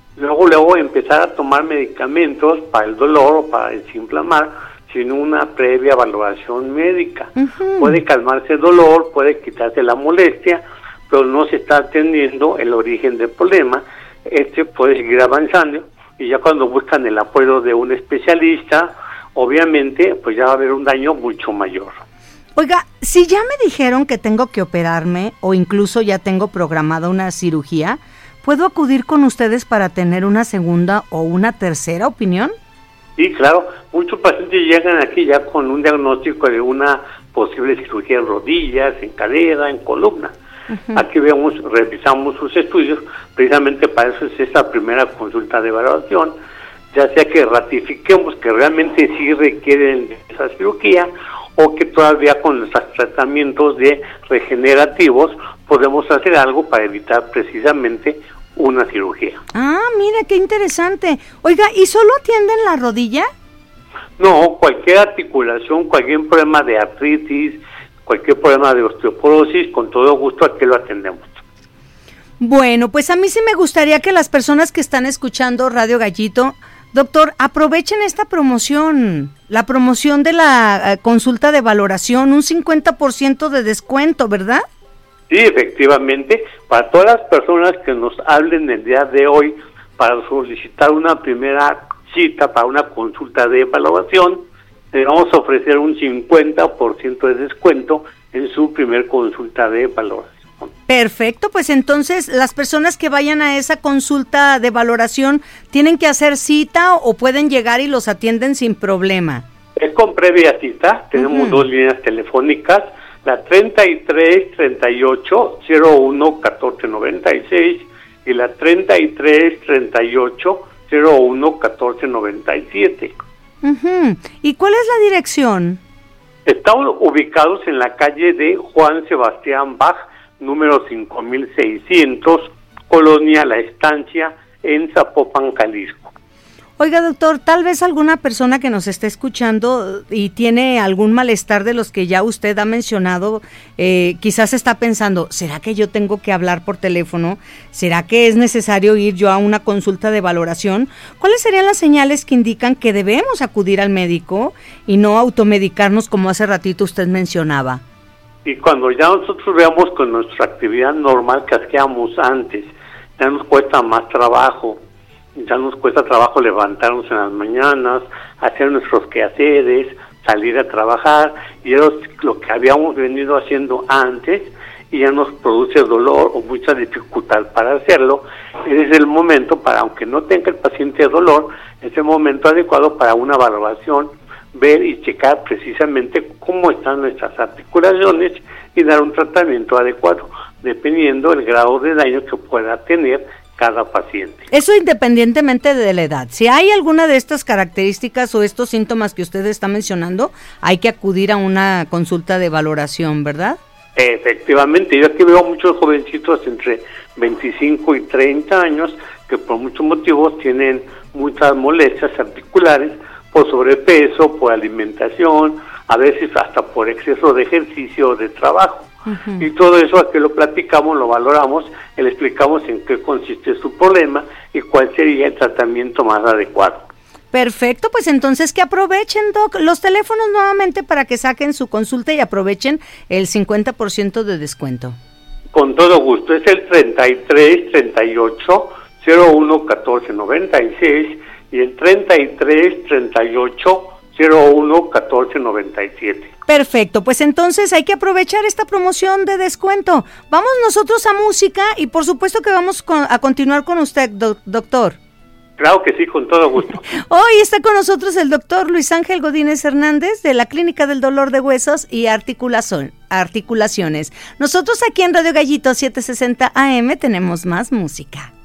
luego empezar a tomar medicamentos para el dolor o para desinflamar sin una previa valoración médica. Puede calmarse el dolor, puede quitarse la molestia, pero no se está atendiendo el origen del problema. Puede seguir avanzando y ya cuando buscan el apoyo de un especialista, obviamente, pues ya va a haber un daño mucho mayor. Oiga, si ya me dijeron que tengo que operarme o incluso ya tengo programada una cirugía, ¿puedo acudir con ustedes para tener una segunda o una tercera opinión? Sí, claro. Muchos pacientes llegan aquí ya con un diagnóstico de una posible cirugía en rodillas, en cadera, en columna. Aquí revisamos sus estudios, precisamente para eso es esta primera consulta de evaluación, ya sea que ratifiquemos que realmente sí requieren esa cirugía o que todavía con nuestros tratamientos de regenerativos podemos hacer algo para evitar precisamente una cirugía. Ah, mira, qué interesante. Oiga, ¿y solo atienden la rodilla? No, cualquier articulación, cualquier problema de artritis, cualquier problema de osteoporosis, con todo gusto aquí lo atendemos. Bueno, pues a mí sí me gustaría que las personas que están escuchando Radio Gallito, doctor, aprovechen esta promoción, la promoción de la consulta de valoración, un 50% de descuento, ¿verdad? Sí, efectivamente, para todas las personas que nos hablen el día de hoy para solicitar una primera cita para una consulta de evaluación, le vamos a ofrecer un 50% de descuento en su primer consulta de valoración. Perfecto, pues entonces las personas que vayan a esa consulta de valoración tienen que hacer cita o pueden llegar y los atienden sin problema. Es con previa cita, tenemos dos líneas telefónicas, la 33 38 01 14 96 y la 33 38 01 14 97. ¿Y cuál es la dirección? Estamos ubicados en la calle de Juan Sebastián Bach, número 5600, Colonia La Estancia, en Zapopan, Jalisco. Oiga, doctor, tal vez alguna persona que nos esté escuchando y tiene algún malestar de los que ya usted ha mencionado, quizás está pensando, ¿será que yo tengo que hablar por teléfono? ¿Será que es necesario ir yo a una consulta de valoración? ¿Cuáles serían las señales que indican que debemos acudir al médico y no automedicarnos como hace ratito usted mencionaba? Y cuando ya nosotros veamos con nuestra actividad normal que hacíamos antes, ya nos cuesta más trabajo, ya nos cuesta trabajo levantarnos en las mañanas, hacer nuestros quehaceres, salir a trabajar, y es lo que habíamos venido haciendo antes, y ya nos produce dolor o mucha dificultad para hacerlo. Es el momento para, aunque no tenga el paciente dolor, es el momento adecuado para una valoración, ver y checar precisamente cómo están nuestras articulaciones y dar un tratamiento adecuado, dependiendo del grado de daño que pueda tener cada paciente. Eso independientemente de la edad. Si hay alguna de estas características o estos síntomas que usted está mencionando, hay que acudir a una consulta de valoración, ¿verdad? Efectivamente, yo aquí veo muchos jovencitos entre 25 y 30 años que por muchos motivos tienen muchas molestias articulares, por sobrepeso, por alimentación, a veces hasta por exceso de ejercicio o de trabajo. Y todo eso aquí lo platicamos, lo valoramos, le explicamos en qué consiste su problema y cuál sería el tratamiento más adecuado. Perfecto, pues entonces que aprovechen, Doc, los teléfonos nuevamente para que saquen su consulta y aprovechen el 50% de descuento. Con todo gusto, es el 33 38 01 14 96 y el 33 38 01 14 97. Perfecto, pues entonces hay que aprovechar esta promoción de descuento. Vamos nosotros a música y por supuesto que vamos a continuar con usted, doctor. Claro que sí, con todo gusto. Hoy está con nosotros el doctor Luis Ángel Godínez Hernández de la Clínica del Dolor de Huesos y Articulaciones. Nosotros aquí en Radio Gallito 760 AM tenemos más música.